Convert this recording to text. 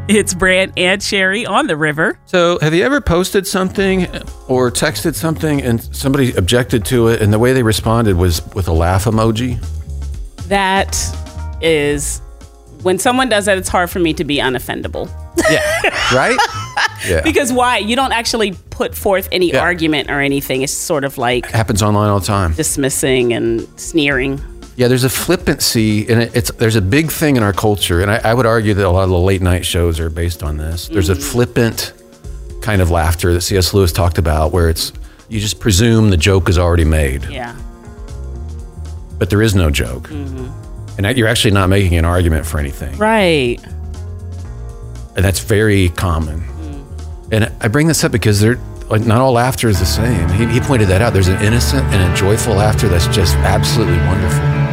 It's Brant and Sherry on the river. So have you ever posted something or texted something and somebody objected to it and the way they responded was with a laugh emoji? That is, when someone does that, it's hard for me to be unoffendable. Yeah. Right? Yeah. Because why? You don't actually put forth any argument or anything. It's sort of like... Happens online all the time. Dismissing and sneering. Yeah, there's a flippancy, and there's a big thing in our culture, and I would argue that a lot of the late night shows are based on this. There's a flippant kind of laughter that C.S. Lewis talked about, where you just presume the joke is already made. Yeah. But there is no joke. And you're actually not making an argument for anything. Right. And that's very common. And I bring this up because not all laughter is the same. He pointed that out. There's an innocent and a joyful laughter that's just absolutely wonderful.